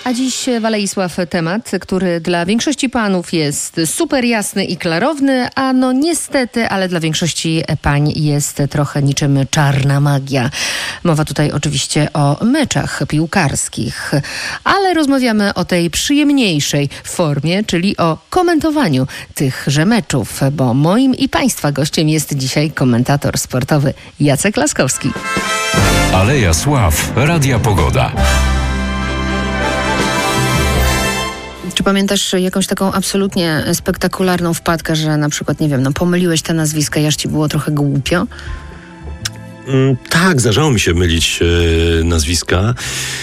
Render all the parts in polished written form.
A dziś, Waleisław, temat, który dla większości panów jest super jasny i klarowny, a no niestety, ale dla większości pań jest trochę niczym czarna magia. Mowa tutaj oczywiście o meczach piłkarskich, ale rozmawiamy o tej przyjemniejszej formie, czyli o komentowaniu tychże meczów, bo moim i państwa gościem jest dzisiaj komentator sportowy Jacek Laskowski. Aleja Sław, Radia Pogoda. Czy pamiętasz jakąś taką absolutnie spektakularną wpadkę, że na przykład, nie wiem, pomyliłeś te nazwiska i aż ci było trochę głupio? Tak, zdarzało mi się mylić nazwiska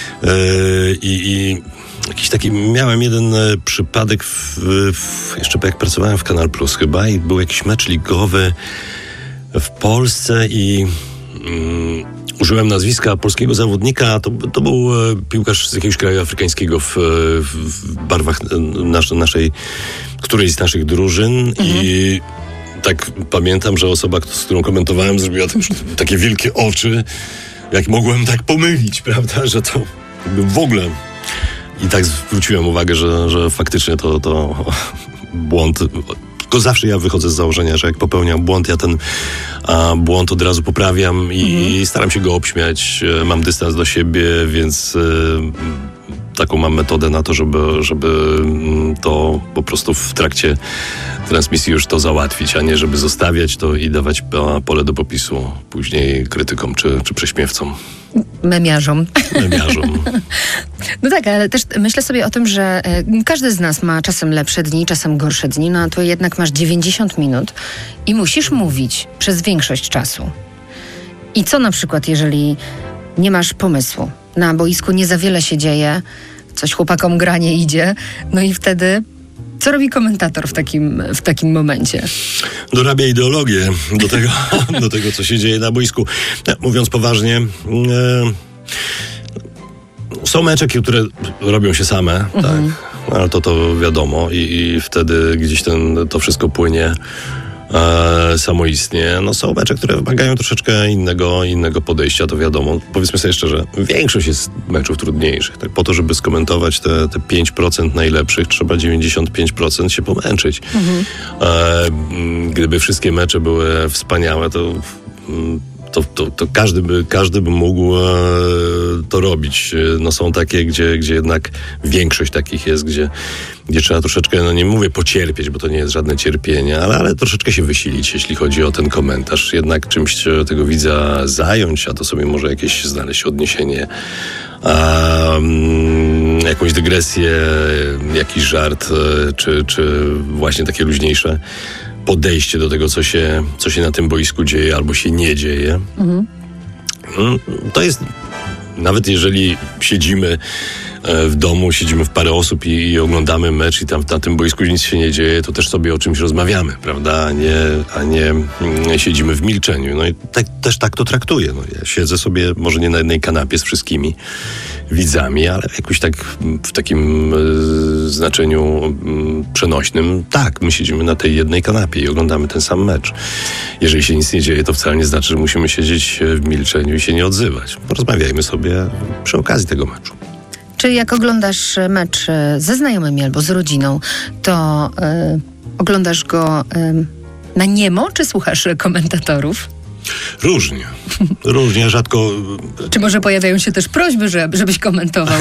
i jakiś taki, miałem jeden przypadek jeszcze jak pracowałem w Kanal Plus chyba i był jakiś mecz ligowy w Polsce i użyłem nazwiska polskiego zawodnika, to był piłkarz z jakiegoś kraju afrykańskiego w barwach naszej, którejś z naszych drużyn i tak pamiętam, że osoba, z którą komentowałem, zrobiła takie wielkie oczy, jak mogłem tak pomylić, prawda, że to w ogóle. I tak zwróciłem uwagę, że faktycznie to błąd. Tylko zawsze ja wychodzę z założenia, że jak popełniam błąd, ja ten błąd od razu poprawiam i staram się go obśmiać. Mam dystans do siebie, więc taką mam metodę na to, żeby to po prostu w trakcie transmisji już to załatwić, a nie żeby zostawiać to i dawać pole do popisu później krytykom czy prześmiewcom. Memiarzom. No tak, ale też myślę sobie o tym, że każdy z nas ma czasem lepsze dni, czasem gorsze dni, no a tu jednak masz 90 minut i musisz mówić przez większość czasu. I co na przykład, jeżeli nie masz pomysłu? Na boisku nie za wiele się dzieje, coś chłopakom gra nie idzie, no i wtedy co robi komentator w takim momencie? Dorabia ideologię do tego, co się dzieje na boisku. Mówiąc poważnie, są mecze, które robią się same, tak, ale to wiadomo i wtedy gdzieś to wszystko płynie samoistnie. No są mecze, które wymagają troszeczkę innego podejścia, to wiadomo. Powiedzmy sobie szczerze, większość jest meczów trudniejszych. Tak, po to, żeby skomentować te 5% najlepszych, trzeba 95% się pomęczyć. Gdyby wszystkie mecze były wspaniałe, to każdy by mógł to robić. No są takie, gdzie jednak większość takich jest, gdzie trzeba troszeczkę, no nie mówię pocierpieć, bo to nie jest żadne cierpienie, ale troszeczkę się wysilić, jeśli chodzi o ten komentarz. Jednak czymś tego widza zająć, a to sobie może jakieś znaleźć odniesienie, jakąś dygresję, jakiś żart, czy właśnie takie luźniejsze podejście do tego, co się na tym boisku dzieje albo się nie dzieje. To jest, nawet jeżeli siedzimy w domu, siedzimy w parę osób i oglądamy mecz i tam na tym boisku nic się nie dzieje, to też sobie o czymś rozmawiamy, prawda? A nie siedzimy w milczeniu. No i też tak to traktuję. No, ja siedzę sobie może nie na jednej kanapie z wszystkimi widzami, ale jakoś tak w takim znaczeniu przenośnym, tak, my siedzimy na tej jednej kanapie i oglądamy ten sam mecz. Jeżeli się nic nie dzieje, to wcale nie znaczy, że musimy siedzieć w milczeniu i się nie odzywać. Porozmawiajmy sobie przy okazji tego meczu. Czy jak oglądasz mecz ze znajomymi albo z rodziną, to oglądasz go na niemo, czy słuchasz komentatorów? Różnie, rzadko. Czy może pojawiają się też prośby, żebyś komentował?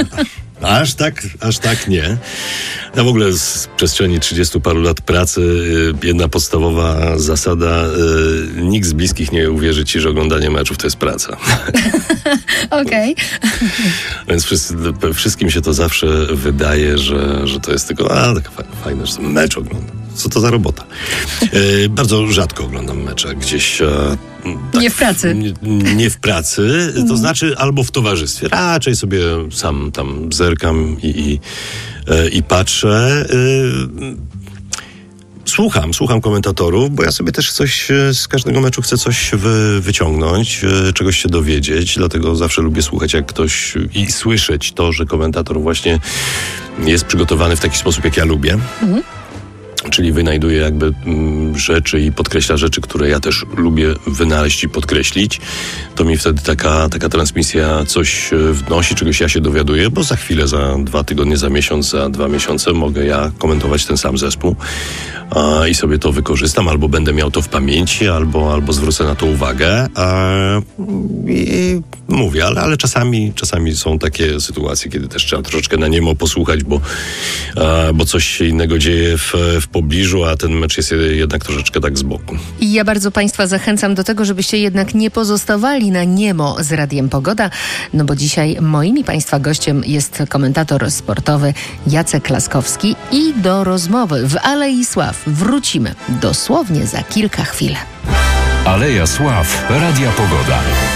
Aż tak nie. Ja w ogóle z przestrzeni 30 paru lat pracy jedna podstawowa zasada, nikt z bliskich nie uwierzy ci, że oglądanie meczów to jest praca. Okej. Więc wszystkim się to zawsze wydaje, że to jest tylko taka fajna, że mecz oglądam. Co to za robota? Bardzo rzadko oglądam mecze gdzieś. Tak, nie w pracy. Nie w pracy, to znaczy albo w towarzystwie. Raczej sobie sam tam zerkam i patrzę. Słucham komentatorów, bo ja sobie też coś z każdego meczu chcę coś wyciągnąć, czegoś się dowiedzieć, dlatego zawsze lubię słuchać jak ktoś i słyszeć to, że komentator właśnie jest przygotowany w taki sposób, jak ja lubię. czyli wynajduje jakby rzeczy i podkreśla rzeczy, które ja też lubię wynaleźć i podkreślić, to mi wtedy taka transmisja coś wnosi, czegoś ja się dowiaduję, bo za chwilę, za 2 tygodnie, za miesiąc, za 2 miesiące mogę ja komentować ten sam zespół i sobie to wykorzystam, albo będę miał to w pamięci, albo zwrócę na to uwagę i mówię, ale czasami są takie sytuacje, kiedy też trzeba troszeczkę na niemo posłuchać, bo coś się innego dzieje w pobliżu, a ten mecz jest jednak troszeczkę tak z boku. I ja bardzo Państwa zachęcam do tego, żebyście jednak nie pozostawali na niemo z Radiem Pogoda, no bo dzisiaj moim i Państwa gościem jest komentator sportowy Jacek Laskowski i do rozmowy w Alei Sław wrócimy dosłownie za kilka chwil. Aleja Sław, Radia Pogoda.